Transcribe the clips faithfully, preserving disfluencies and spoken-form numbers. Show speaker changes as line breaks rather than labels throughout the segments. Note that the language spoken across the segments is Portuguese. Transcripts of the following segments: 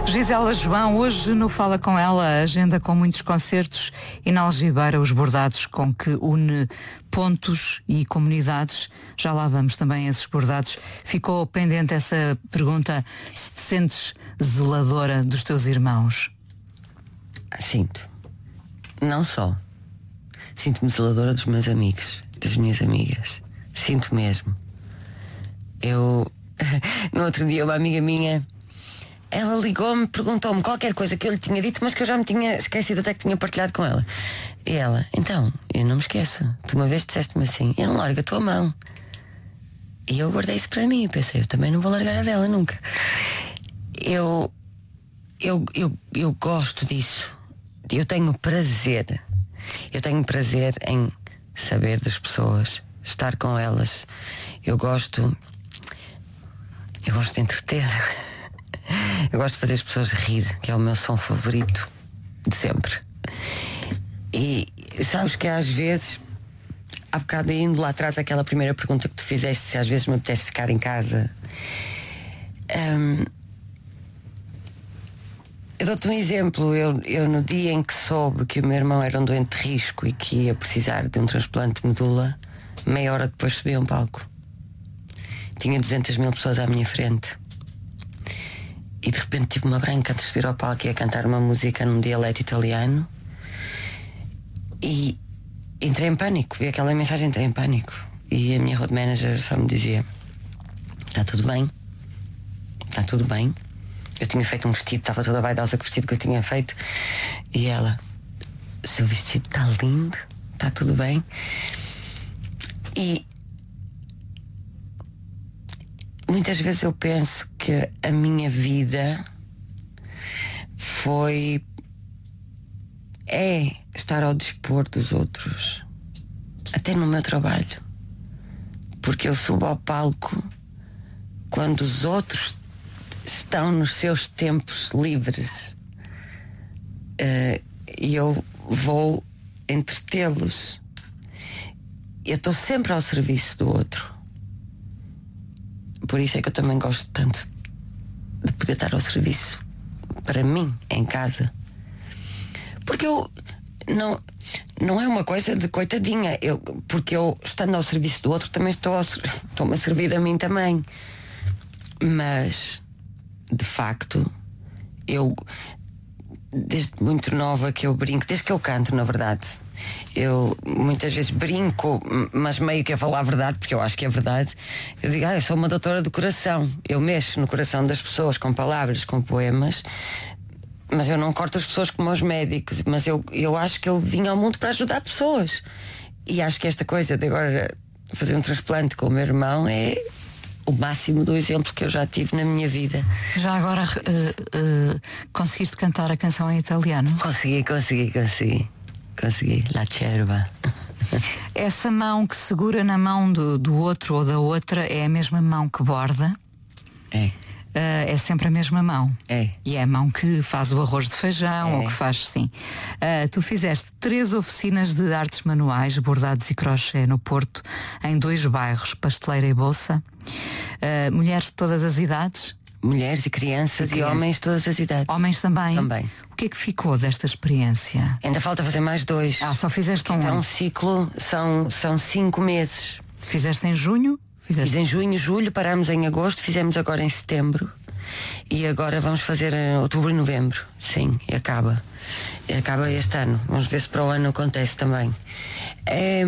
Gisela João, hoje no Fala Com Ela, a agenda com muitos concertos e na Algibeira os bordados com que une pontos e comunidades. Já lá vamos também esses bordados. Ficou pendente essa pergunta, se te sentes zeladora dos teus irmãos?
Sinto. Não só. Sinto-me zeladora dos meus amigos, das minhas amigas. Sinto mesmo. Eu... No outro dia uma amiga minha, ela ligou-me, perguntou-me qualquer coisa que eu lhe tinha dito, mas que eu já me tinha esquecido até que tinha partilhado com ela. E ela, então, eu não me esqueço, tu uma vez disseste-me assim, eu não largo a tua mão. E eu guardei isso para mim e pensei, eu também não vou largar a dela nunca. Eu, eu, eu, eu gosto disso. Eu tenho prazer. Eu tenho prazer em saber das pessoas, estar com elas. Eu gosto... Eu gosto de entreter. Eu gosto de fazer as pessoas rir, que é o meu som favorito de sempre. E sabes que às vezes, há bocado indo lá atrás aquela primeira pergunta que tu fizeste, se às vezes me apetece ficar em casa. hum, Eu dou-te um exemplo. eu, eu no dia em que soube que o meu irmão era um doente de risco e que ia precisar de um transplante de medula, meia hora depois subi a um palco. Tinha duzentas mil pessoas à minha frente. E de repente tive uma branca de subir ao palco e a cantar uma música num dialeto italiano. E entrei em pânico. Vi aquela mensagem, entrei em pânico. E a minha road manager só me dizia: está tudo bem? Está tudo bem? Eu tinha feito um vestido, estava toda vaidosa com o vestido que eu tinha feito. E ela: o seu vestido está lindo, está tudo bem? E muitas vezes eu penso que a minha vida foi... é estar ao dispor dos outros. Até no meu trabalho. Porque eu subo ao palco quando os outros estão nos seus tempos livres. Uh, e eu vou entretê-los. Eu estou sempre ao serviço do outro. Por isso é que eu também gosto tanto de poder estar ao serviço para mim, em casa. Porque eu não, não é uma coisa de coitadinha. Eu, porque eu, estando ao serviço do outro, também estou ao, estou-me a servir a mim também. Mas, de facto, eu, desde muito nova que eu brinco, desde que eu canto, na verdade, eu muitas vezes brinco, mas meio que a falar a verdade, porque eu acho que é verdade. Eu digo, ah, eu sou uma doutora do coração. Eu mexo no coração das pessoas com palavras, com poemas, mas eu não corto as pessoas como os médicos. Mas eu, eu acho que eu vim ao mundo para ajudar pessoas. E acho que esta coisa de agora fazer um transplante com o meu irmão é o máximo do exemplo que eu já tive na minha vida.
Já agora uh, uh, conseguiste cantar a canção em italiano?
Consegui, consegui, consegui. Consegui, la cerva.
Essa mão que segura na mão do, do outro ou da outra é a mesma mão que borda?
É.
Uh, é sempre a mesma mão.
É.
E é a mão que faz o arroz de feijão,
É.
ou que faz, sim. Uh, tu fizeste três oficinas de artes manuais, bordados e crochê no Porto, em dois bairros, Pasteleira e Bolsa. Uh, mulheres de todas as idades?
Mulheres e crianças e,
crianças.
e homens de todas as idades.
Homens também?
Também.
O que é que ficou desta experiência?
Ainda falta fazer mais dois.
Ah, só fizeste um.
Então, um ciclo são, são cinco meses.
Fizeste em junho? Fizeste...
Fiz em junho, julho, parámos em agosto, fizemos agora em setembro. E agora vamos fazer em outubro e novembro. Sim, e acaba. E acaba este ano. Vamos ver se para o ano acontece também. É,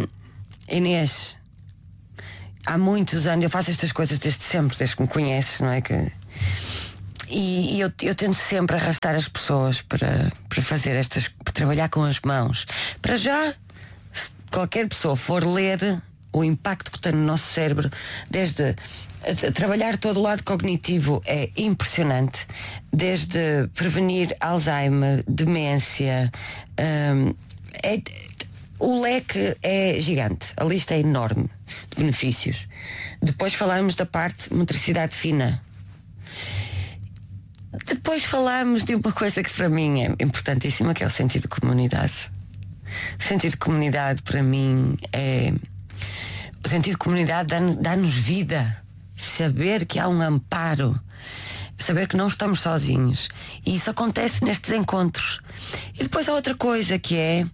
Inês, há muitos anos, eu faço estas coisas desde sempre, desde que me conheces, não é? Que... E, e eu, eu tento sempre arrastar as pessoas para, para fazer estas, para trabalhar com as mãos. Para já, se qualquer pessoa for ler o impacto que tem no nosso cérebro, desde a, a trabalhar todo o lado cognitivo é impressionante, desde prevenir Alzheimer, demência, hum, é, o leque é gigante, a lista é enorme de benefícios. Depois falamos da parte motricidade fina. Depois falámos de uma coisa que para mim é importantíssima, que é o sentido de comunidade. O sentido de comunidade para mim é... O sentido de comunidade dá-nos, dá-nos vida. Saber que há um amparo. saber que não estamos sozinhos. E isso acontece nestes encontros. E depois há outra coisa que é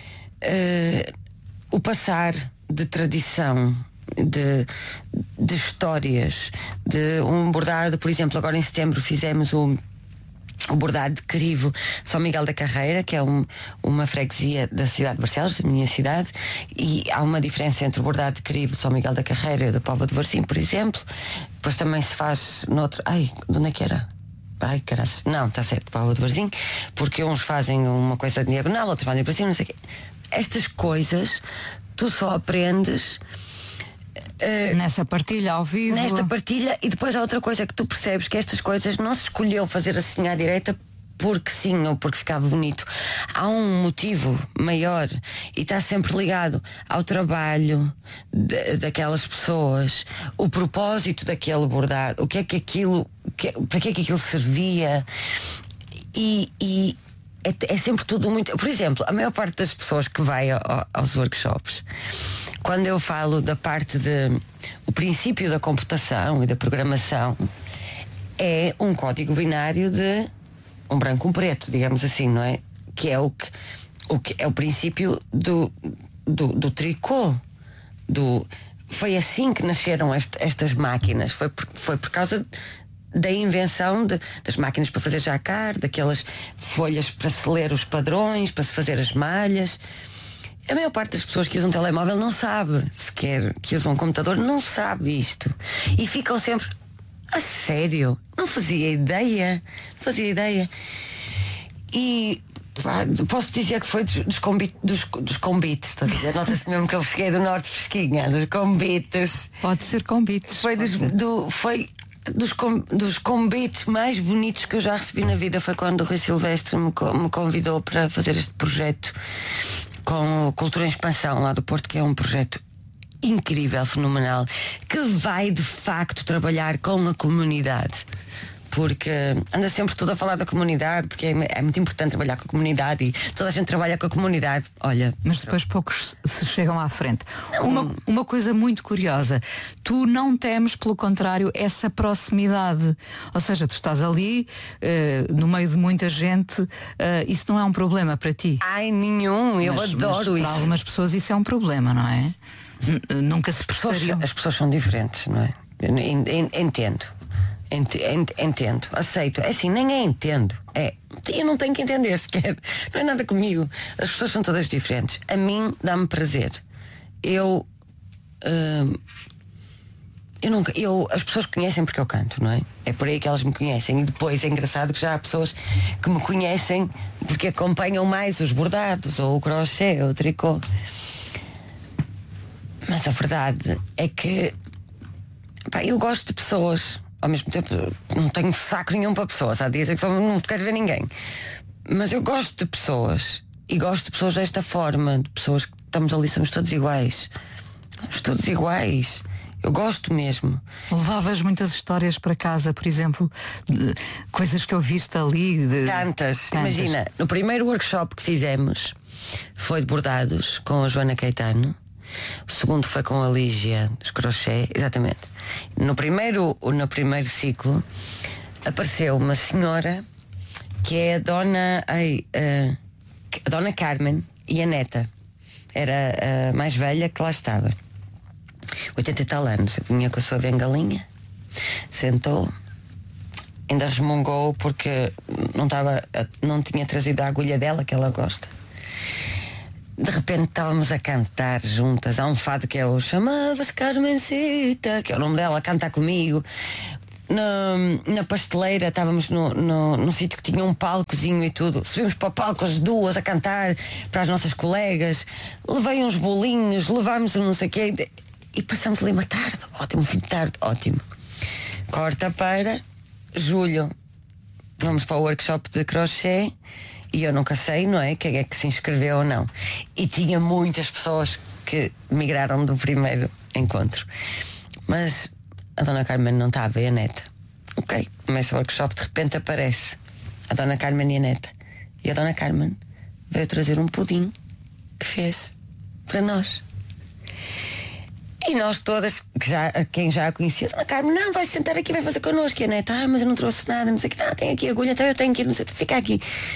uh, o passar de tradição, de, de histórias, de um bordado. Por exemplo, agora em setembro fizemos o o bordado de Crivo São Miguel da Carreira, que é um, uma freguesia da cidade de Barcelos, da minha cidade, e há uma diferença entre o bordado de Crivo de São Miguel da Carreira e da Póvoa de Varzim, por exemplo. Depois também se faz noutro... Ai, de onde é que era? Ai, caraças. Não, está certo, Póvoa de Varzim, porque uns fazem uma coisa diagonal, outros fazem para cima, não sei o quê. Estas coisas tu só aprendes
Uh, nessa partilha ao vivo.
Nesta partilha. E depois há outra coisa que tu percebes, que estas coisas não se escolheu fazer assim à direita porque sim ou porque ficava bonito. Há um motivo maior e está sempre ligado ao trabalho de, daquelas pessoas, o propósito daquele bordado, o que é que aquilo, que, para que é que aquilo servia. E, e é, é sempre tudo muito... Por exemplo, a maior parte das pessoas que vai ao, aos workshops, quando eu falo da parte de o princípio da computação e da programação, é um código binário de um branco e um preto, digamos assim, não é? Que é o que, o que é o princípio do, do, do tricô. Do, foi assim que nasceram este, estas máquinas. Foi por, foi por causa da invenção de, das máquinas para fazer jacquard, daquelas folhas para se ler os padrões, para se fazer as malhas. A maior parte das pessoas que usam um telemóvel não sabe sequer, que usam um computador, não sabe isto. E ficam sempre, a sério, não fazia ideia, não fazia ideia. E pá, posso dizer que foi dos, dos, convite, dos, dos convites, estou a dizer, nota-se mesmo que eu cheguei do norte fresquinha, dos convites.
Pode ser convites.
Foi dos, do, foi dos, com, dos convites mais bonitos que eu já recebi na vida. Foi quando o Rui Silvestre me, me convidou para fazer este projeto com o Cultura em Expansão lá do Porto, que é um projeto incrível, fenomenal, que vai de facto trabalhar com a comunidade, porque anda sempre tudo a falar da comunidade, porque é, é muito importante trabalhar com a comunidade e toda a gente trabalha com a comunidade. Olha,
mas depois poucos se chegam à frente. Uma, uma coisa muito curiosa, tu não temes, pelo contrário, essa proximidade, ou seja, tu estás ali uh, no meio de muita gente, uh, isso não é um problema para ti?
Ai, nenhum, eu
mas,
adoro
mas
isso.
Para algumas pessoas isso é um problema, não é? N- nunca se prestariam.
As pessoas são diferentes, não é? Eu entendo. Entendo, aceito. É assim, nem é entendo. É, eu não tenho que entender sequer. Não é nada comigo. As pessoas são todas diferentes. A mim dá-me prazer. Eu. Hum, eu nunca. Eu, as pessoas conhecem porque eu canto, não é? É por aí que elas me conhecem. E depois é engraçado que já há pessoas que me conhecem porque acompanham mais os bordados, ou o crochê, ou o tricô. Mas a verdade é que, pá, eu gosto de pessoas. Ao mesmo tempo, não tenho saco nenhum para pessoas. Há dias é que só não quero ver ninguém. Mas eu gosto de pessoas. E gosto de pessoas desta forma. De pessoas que estamos ali, somos todos iguais. Somos todos iguais. Eu gosto mesmo.
Levavas muitas histórias para casa, por exemplo, de coisas que eu viste ali. De...
Tantas.
Tantas.
Imagina, no primeiro workshop que fizemos foi de bordados com a Joana Caetano. O segundo foi com a Lígia dos crochê, exatamente. No primeiro, no primeiro ciclo apareceu uma senhora que é a dona, ai, a, a dona Carmen e a neta. Era a mais velha que lá estava. oitenta e tal anos. Vinha com a sua bengalinha, sentou, ainda resmungou porque não, estava, não tinha trazido a agulha dela, que ela gosta. De repente estávamos a cantar juntas. Há um fado que é o Chamava-se Carmencita, que é o nome dela, canta comigo. Na, na pasteleira estávamos no, no, no sítio que tinha um palcozinho e tudo. Subimos para o palco as duas a cantar para as nossas colegas. Levei uns bolinhos, levámos um não sei o quê. E passamos ali uma tarde, ótimo, fim de tarde, ótimo. Corta para julho. Vamos para o workshop de crochê. E eu nunca sei, não é? Quem é que se inscreveu ou não. E tinha muitas pessoas que migraram do primeiro encontro. Mas a dona Carmen não estava e a neta. Ok, começa o workshop, de repente aparece a dona Carmen e a neta. E a dona Carmen veio trazer um pudim que fez para nós. E nós todas, que já, quem já a conhecia, a Carmen, não, vai sentar aqui, vai fazer connosco. E a Neta, ah, mas eu não trouxe nada, não sei o que, não, tem aqui a agulha, então eu tenho que ir, não sei, fica aqui.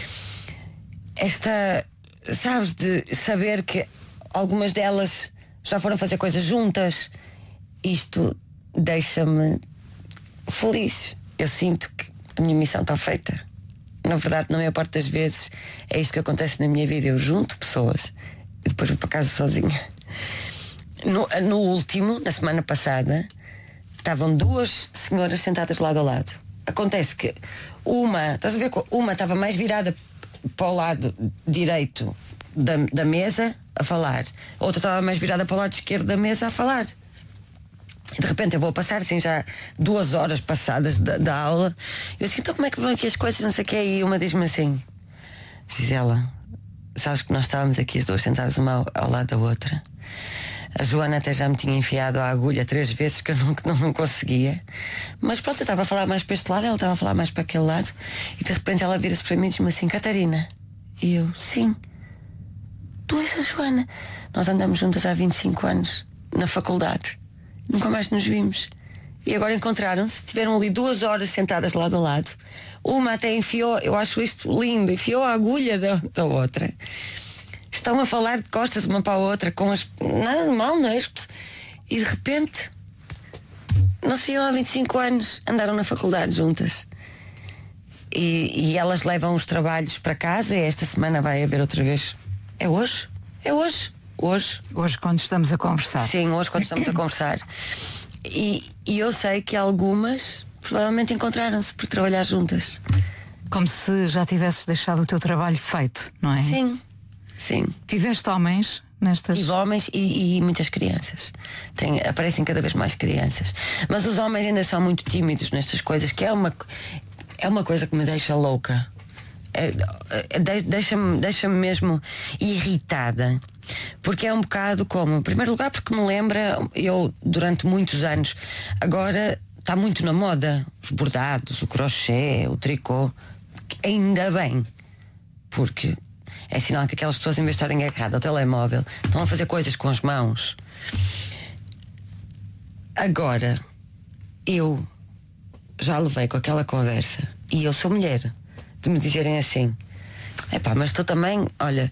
Esta, sabes, de saber que algumas delas já foram fazer coisas juntas, isto deixa-me feliz. Eu sinto que a minha missão está feita. Na verdade, na maior parte das vezes é isto que acontece na minha vida. Eu junto pessoas e depois vou para casa sozinha. No, no último, na semana passada, estavam duas senhoras sentadas lado a lado. Acontece que uma, estás a ver, uma estava mais virada para o lado direito da, da mesa a falar, a outra estava mais virada para o lado esquerdo da mesa a falar. E de repente eu vou passar assim já duas horas passadas da, da aula. Eu assim, então como é que vão aqui as coisas, não sei o que. E uma diz-me assim: Gisela, sabes que nós estávamos aqui as duas sentadas uma ao, ao lado da outra. A Joana até já me tinha enfiado a agulha três vezes que eu não, que não conseguia. Mas pronto, eu estava a falar mais para este lado, ela estava a falar mais para aquele lado. E de repente ela vira-se para mim e diz-me assim: Catarina. E eu, sim. Tu és a Joana. Nós andamos juntas há vinte e cinco anos na faculdade. Nunca mais nos vimos. E agora encontraram-se, tiveram ali duas horas sentadas lado a lado. Uma até enfiou, eu acho isto lindo, enfiou a agulha da, da outra. Estão a falar de costas uma para a outra, com as. Nada de mal, não é? E de repente não se viam há vinte e cinco anos, andaram na faculdade juntas. E, e elas levam os trabalhos para casa. E esta semana vai haver outra vez. É hoje? É hoje? Hoje.
Hoje, quando estamos a conversar.
Sim, hoje quando estamos a conversar. E, e eu sei que algumas provavelmente encontraram-se por trabalhar juntas.
Como se já tivesses deixado o teu trabalho feito, não é?
Sim, sim.
Tiveste homens nestas...
Tive homens e, e muitas crianças. Tem, aparecem cada vez mais crianças. Mas os homens ainda são muito tímidos nestas coisas, que é uma, é uma coisa que me deixa louca. É, é, deixa-me, deixa-me mesmo irritada. Porque é um bocado como, em primeiro lugar, porque me lembra, eu durante muitos anos, agora está muito na moda os bordados, o crochê, o tricô. Ainda bem, porque é sinal que aquelas pessoas, em vez de estarem agarradas ao telemóvel, estão a fazer coisas com as mãos. Agora, eu já levei com aquela conversa, e eu sou mulher, de me dizerem assim: epá, mas tu também, olha,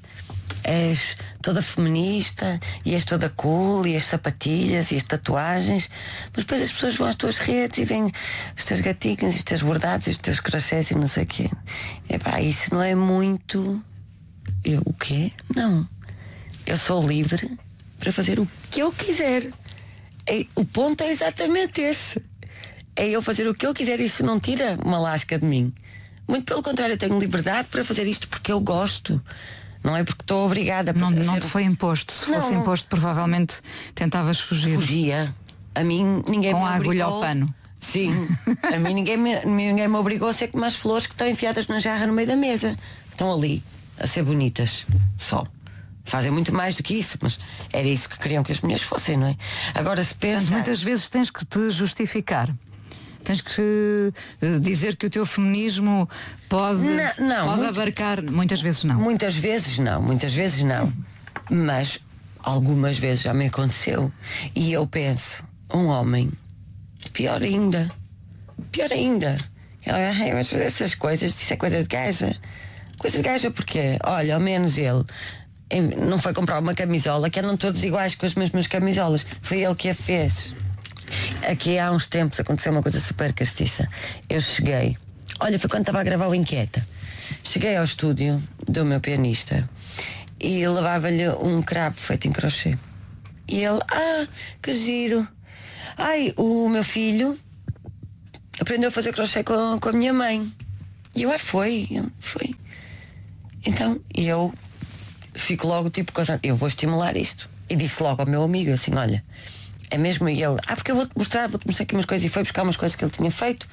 és toda feminista e és toda cool e as sapatilhas e as tatuagens, mas depois as pessoas vão às tuas redes e veem os teus gatinhos, os teus bordados, os teus crochês e não sei o quê. Epá, isso não é muito... Eu, o quê? Não. Eu sou livre para fazer o que eu quiser. É, o ponto é exatamente esse. É eu fazer o que eu quiser. Isso não tira uma lasca de mim. Muito pelo contrário, eu tenho liberdade para fazer isto porque eu gosto. Não é porque estou obrigada a
Não,
a
não
ser...
te foi imposto. Se
não.
fosse imposto, provavelmente tentavas fugir.
Fugia. A mim ninguém
Com
me
a
obrigou.
agulha ao pano.
Sim. A mim ninguém me, ninguém me obrigou a ser como as flores que estão enfiadas na jarra no meio da mesa. Estão ali a ser bonitas. Só. Fazem muito mais do que isso, mas era isso que queriam que as mulheres fossem, não é? Agora se pensa...
Portanto, muitas vezes tens que te justificar. Tens que uh, dizer que o teu feminismo pode,
não, não,
pode
muito,
abarcar. Muitas vezes não.
Muitas vezes não, muitas vezes não. Mas algumas vezes já me aconteceu. E eu penso, um homem, pior ainda. Pior ainda. Ele, mas essas coisas, isso é coisa de gaja. Coisa de gaja porque, olha, ao menos ele não foi comprar uma camisola, que eram todos iguais com as mesmas camisolas. Foi ele que a fez. Aqui há uns tempos aconteceu uma coisa super castiça. Eu cheguei, olha, foi quando estava a gravar o Inquieta. Cheguei ao estúdio do meu pianista e levava-lhe um cravo feito em crochê. E ele, ah, que giro. Ai, o meu filho aprendeu a fazer crochê com, com a minha mãe. E eu, ah, foi, foi. Então, eu fico logo tipo, eu vou estimular isto. E disse logo ao meu amigo, assim, olha, é mesmo? E ele, ah, porque eu vou-te mostrar, vou-te mostrar aqui umas coisas. E foi buscar umas coisas que ele tinha feito.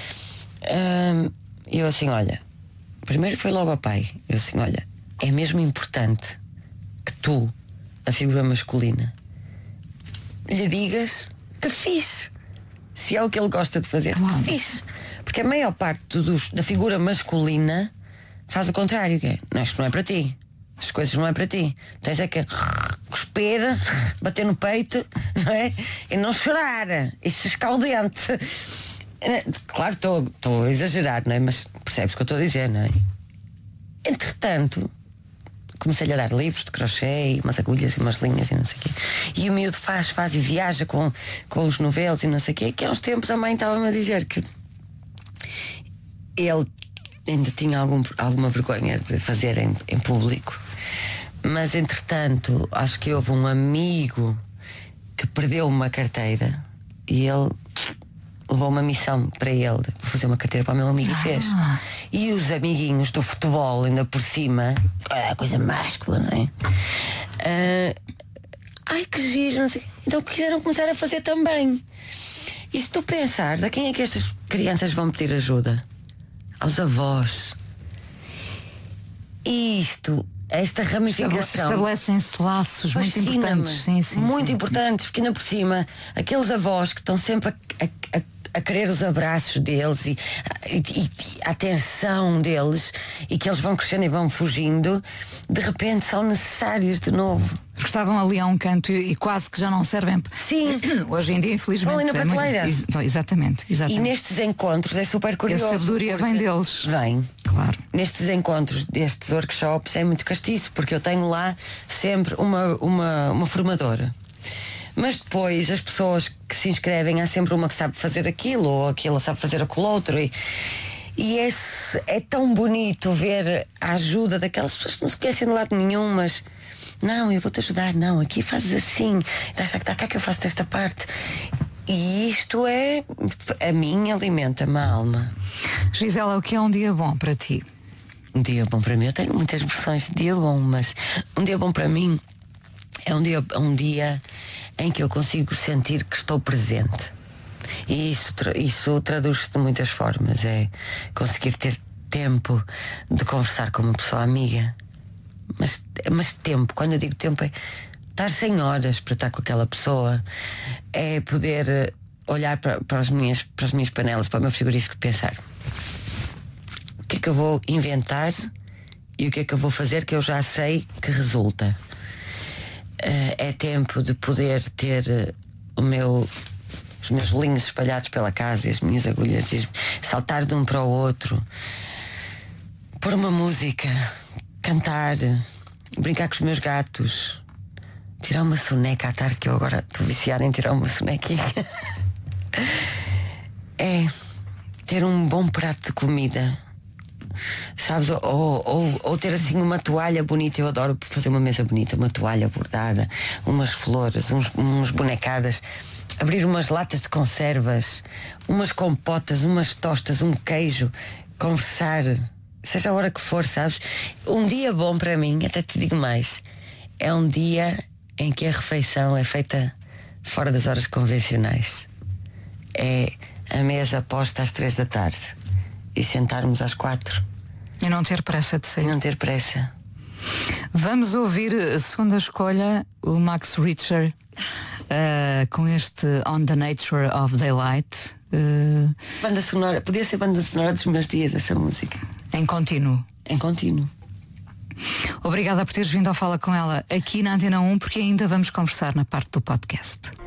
E eu assim, olha, primeiro foi logo ao pai. Eu assim, olha, é mesmo importante que tu, a figura masculina, lhe digas que fiz. Se é o que ele gosta de fazer,
claro,
que fiz. Porque a maior parte dos, da figura masculina faz o contrário, que é, não, isto não é para ti. As coisas não é para ti. Tens é que cuspir, bater no peito, não é? E não chorar, e ciscar o dente. Claro, estou a exagerar, não é? Mas percebes o que eu estou a dizer, não é? Entretanto, comecei-lhe a dar livros de crochê, umas agulhas e umas linhas e não sei o quê. E o miúdo faz, faz e viaja com, com os novelos e não sei o quê. Que há uns tempos a mãe estava-me a dizer que ele ainda tinha algum, alguma vergonha de fazer em, em público. Mas entretanto, acho que houve um amigo que perdeu uma carteira e ele levou uma missão para ele, vou fazer uma carteira para o meu amigo, ah. e fez. E os amiguinhos do futebol, ainda por cima, é a coisa máscula, não é? Uh, ai, que giro, não sei. Então quiseram começar a fazer também. E se tu pensares, a quem é que estas crianças vão pedir ajuda? Aos avós. E isto, esta ramificação,
estabelecem-se laços muito importantes, sim, sim,
muito
sim.
importantes, porque ainda por cima aqueles avós que estão sempre a, a, a querer os abraços deles e, e, e a atenção deles, e que eles vão crescendo e vão fugindo, de repente são necessários de novo.
Porque estavam ali a um canto e, e quase que já não servem.
Sim.
Hoje em dia, infelizmente.
Estão ali na prateleira.
É muito... Ex- exatamente, exatamente.
E nestes encontros é super curioso.
A sabedoria vem deles.
Vem.
Claro.
Nestes encontros, destes workshops, é muito castiço, porque eu tenho lá sempre uma, uma, uma formadora. Mas depois as pessoas que se inscrevem, há sempre uma que sabe fazer aquilo, ou aquilo sabe fazer aquilo outro. E, e é, é tão bonito ver a ajuda daquelas pessoas que não se conhecem de lado nenhum, mas não, eu vou-te ajudar, não, aqui fazes assim, deixa que está cá que eu faço desta parte. E isto é, a mim alimenta-me a alma.
Gisela, o que é um dia bom para ti?
Um dia bom para mim, eu tenho muitas versões de dia bom, mas um dia bom para mim é um dia, um dia em que eu consigo sentir que estou presente. E isso, isso traduz-se de muitas formas. É conseguir ter tempo de conversar com uma pessoa amiga. Mas, mas tempo, quando eu digo tempo, é estar sem horas para estar com aquela pessoa. É poder olhar para, para, as minhas, para as minhas panelas, para o meu frigorífico e pensar: o que é que eu vou inventar e o que é que eu vou fazer que eu já sei que resulta. Uh, é tempo de poder ter uh, o meu, os meus linhos espalhados pela casa e as minhas agulhas, e saltar de um para o outro, pôr uma música, cantar, brincar com os meus gatos, tirar uma soneca à tarde, que eu agora estou viciada em tirar uma sonequinha. É ter um bom prato de comida, sabes, ou, ou, ou ter assim uma toalha bonita. Eu adoro fazer uma mesa bonita, uma toalha bordada, umas flores, uns, uns bonecadas, abrir umas latas de conservas, umas compotas, umas tostas, um queijo, conversar, seja a hora que for, sabes. Um dia bom para mim, até te digo mais, é um dia em que a refeição é feita fora das horas convencionais. É a mesa posta às três da tarde e sentarmos às quatro.
E não ter pressa de sair.
E não ter pressa.
Vamos ouvir a segunda escolha, o Max Richter, uh, com este On the Nature of Daylight. Uh,
banda sonora, podia ser banda sonora dos meus dias, essa música.
Em contínuo.
Em contínuo.
Obrigada por teres vindo ao Fala Com Ela aqui na Antena um, porque ainda vamos conversar na parte do podcast.